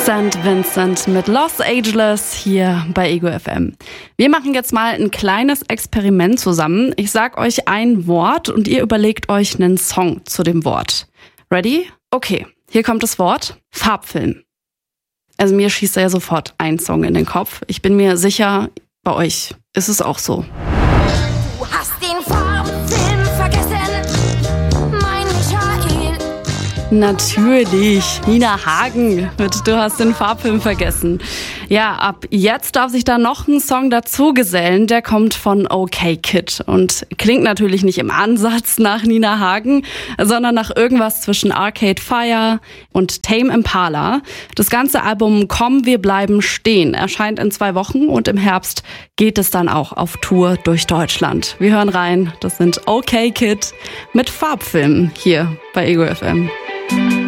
St. Vincent mit Los Angeles hier bei Ego FM. Wir machen jetzt mal ein kleines Experiment zusammen. Ich sag euch ein Wort und ihr überlegt euch einen Song zu dem Wort. Ready? Okay, hier kommt das Wort Farbfilm. Also mir schießt da ja sofort ein Song in den Kopf. Ich bin mir sicher, bei euch ist es auch so. Du hast den Farbfilm vergessen, mein Michael. Natürlich, Nina Hagen mit Du hast den Farbfilm vergessen. Ja, ab jetzt darf sich da noch ein Song dazu gesellen, der kommt von OK Kid und klingt natürlich nicht im Ansatz nach Nina Hagen, sondern nach irgendwas zwischen Arcade Fire und Tame Impala. Das ganze Album Komm, wir bleiben stehen erscheint in 2 Wochen und im Herbst geht es dann auch auf Tour durch Deutschland. Wir hören rein, das sind OK Kid mit Farbfilm hier bei Ego FM.